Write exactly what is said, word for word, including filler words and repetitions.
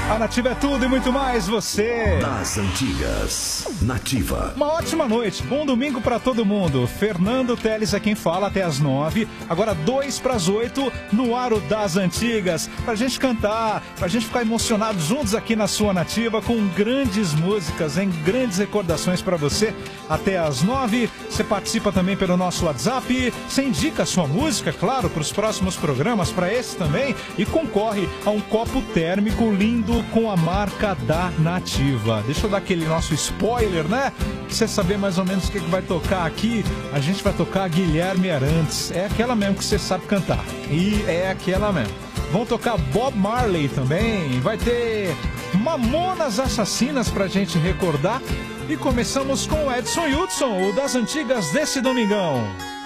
A Nativa é tudo e muito mais, você. Das antigas. Nativa. Uma ótima noite, bom domingo pra todo mundo. Fernando Teles é quem fala até as nove. Agora dois pras oito no Aro das Antigas. Pra gente cantar, pra gente ficar emocionado juntos aqui na sua Nativa com grandes músicas, em grandes recordações pra você. Até as nove, você participa também pelo nosso WhatsApp. Você indica a sua música, claro, pros próximos programas, pra esse também. E concorre a um copo térmico lindo com a marca da Nativa. Deixa eu dar aquele nosso spoiler, né? Pra você saber mais ou menos o que, que vai tocar aqui. A gente vai tocar Guilherme Arantes. É aquela mesmo que você sabe cantar. E é aquela mesmo. Vão tocar Bob Marley também. Vai ter Mamonas Assassinas pra gente recordar. E começamos com Edson Hudson, o das antigas desse domingão.